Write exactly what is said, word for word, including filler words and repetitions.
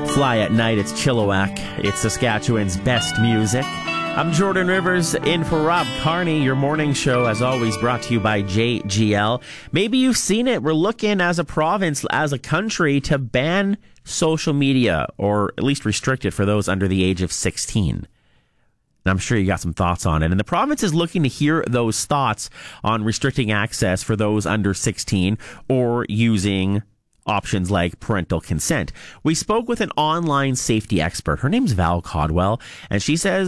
Fly at Night, it's Chilliwack. It's Saskatchewan's best music. I'm Jordan Rivers in for Rob Carney. Your morning show, as always, brought to you by J G L. Maybe you've seen it. We're looking as a province, as a country, to ban social media, or at least restrict it for those under the age of sixteen. And I'm sure you got some thoughts on it. And the province is looking to hear those thoughts on restricting access for those under sixteen or using options like parental consent. We spoke with an online safety expert. Her name's Val Codwell, and she says